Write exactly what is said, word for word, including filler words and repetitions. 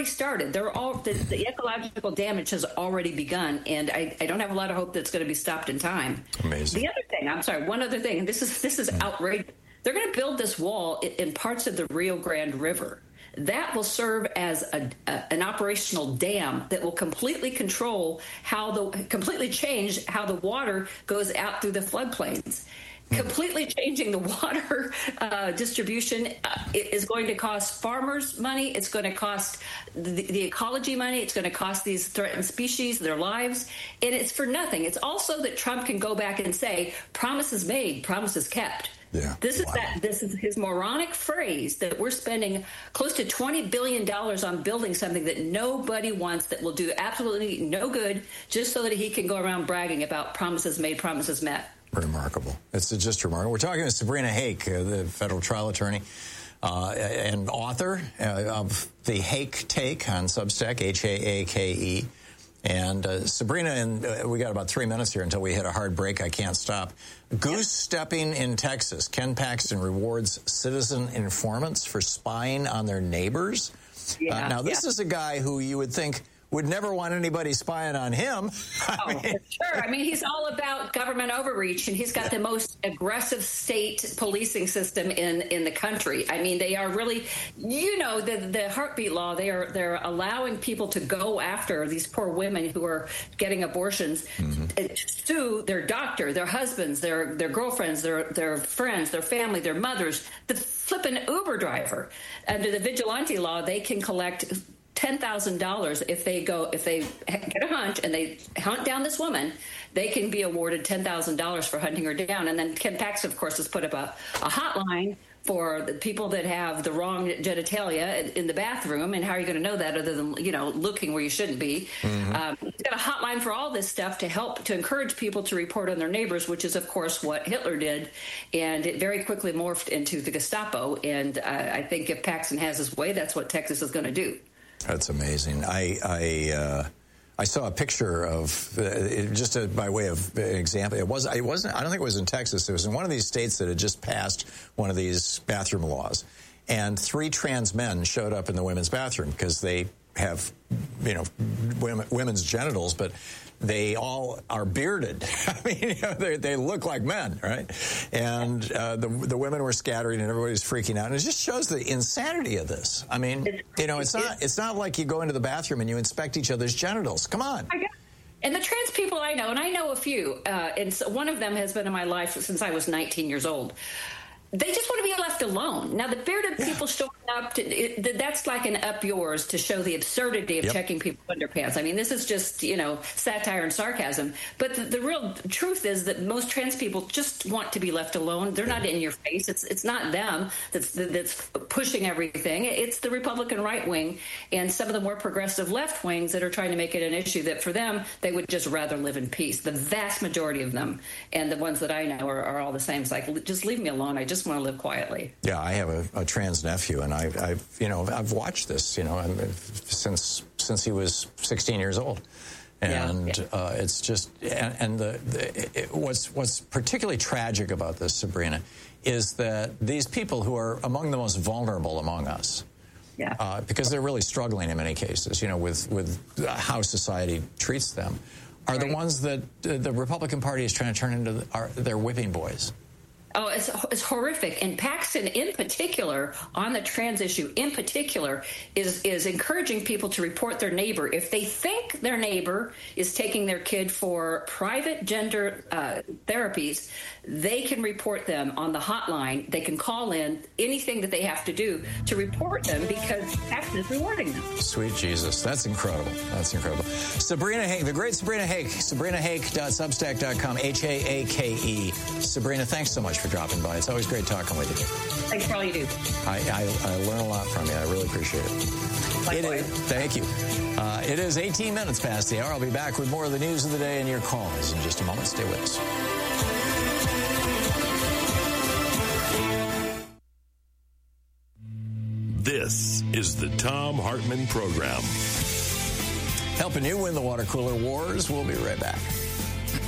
already started. They're all the, the ecological damage has already begun, and I, I don't have a lot of hope that's going to be stopped in time. Amazing. The other thing, I'm sorry, one other thing, and this is this is outrageous. They're going to build this wall in, in parts of the Rio Grande River. That will serve as a, a, an operational dam that will completely control how the completely change how the water goes out through the floodplains. Completely changing the water uh, distribution uh, is going to cost farmers money. It's going to cost the, the ecology money. It's going to cost these threatened species their lives, and it's for nothing. It's also that Trump can go back and say, "Promises made, promises kept." Yeah. This is wow. that. This is his moronic phrase that we're spending close to twenty billion dollars on building something that nobody wants, that will do absolutely no good, just so that he can go around bragging about promises made, promises met. Remarkable. It's just remarkable. We're talking to Sabrina Hake, uh, the federal trial attorney uh, and author uh, of the Hake Take on Substack, H A A K E. And uh, Sabrina, and uh, we got about three minutes here until we hit a hard break. I can't stop. Goose stepping in Texas. Ken Paxton rewards citizen informants for spying on their neighbors. Yeah, uh, now, this yeah. is a guy who you would think would never want anybody spying on him. I oh, mean, for sure. I mean, he's all about government overreach, and he's got the most aggressive state policing system in, in the country. I mean, they are really, you know, the the heartbeat law. They are they're allowing people to go after these poor women who are getting abortions, mm-hmm. sue their doctor, their husbands, their their girlfriends, their their friends, their family, their mothers. The flippin' Uber driver. Under the vigilante law, they can collect ten thousand dollars if they go if they get a hunch and they hunt down this woman. They can be awarded ten thousand dollars for hunting her down. And then Ken Paxton, of course, has put up a, a hotline for the people that have the wrong genitalia in the bathroom. And how are you going to know that other than, you know, looking where you shouldn't be? Mm-hmm. Um, he's got a hotline for all this stuff to help to encourage people to report on their neighbors, which is, of course, what Hitler did. And it very quickly morphed into the Gestapo. And uh, I think if Paxton has his way, that's what Texas is going to do. That's amazing. I I, uh, I saw a picture of uh, it, just a, by way of example. It was it wasn't. I don't think it was in Texas. It was in one of these states that had just passed one of these bathroom laws, and three trans men showed up in the women's bathroom because they have, you know, women, women's genitals, but they all are bearded. I mean, you know, they, they look like men, right? And uh, the the women were scattering, and everybody's freaking out. And it just shows the insanity of this. I mean, you know, it's not it's not like you go into the bathroom and you inspect each other's genitals. Come on. And the trans people I know, and I know a few, uh, and so one of them has been in my life since I was nineteen years old. They just want to be left alone. Now, the bearded yeah. people showing up, to, it, that's like an up yours to show the absurdity of yep. checking people's underpants. I mean, this is just, you know, satire and sarcasm. But the, the real truth is that most trans people just want to be left alone. They're not in your face. It's it's not them that's that's pushing everything. It's the Republican right wing and some of the more progressive left wings that are trying to make it an issue that for them, they would just rather live in peace. The vast majority of them, and the ones that I know are, are all the same. It's like, just leave me alone. I just want to live quietly. Yeah, I have a, a trans nephew, and I've, I've, you know, I've watched this, you know, since since he was sixteen years old, and yeah, yeah. Uh, it's just, and, and the, the it, what's what's particularly tragic about this, Sabrina, is that these people who are among the most vulnerable among us, yeah, uh, because they're really struggling in many cases, you know, with with how society treats them, are right. the ones that uh, the Republican Party is trying to turn into the, are, their whipping boys. Oh, it's, it's horrific. And Paxton, in particular, on the trans issue, in particular, is is encouraging people to report their neighbor. If they think their neighbor is taking their kid for private gender uh, therapies, they can report them on the hotline. They can call in anything that they have to do to report them because Paxton is rewarding them. Sweet Jesus. That's incredible. That's incredible. Sabrina Hake, the great Sabrina Hake, sabrina hake dot substack dot com, H A A K E. Sabrina, thanks so much for dropping by. It's always great talking with you. Thanks for all you do. I, I, I learn a lot from you. I really appreciate it. Likewise. It is, thank you. Uh, it is eighteen minutes past the hour. I'll be back with more of the news of the day and your calls in just a moment. Stay with us. This is the Thom Hartmann Program. Helping you win the water cooler wars. We'll be right back.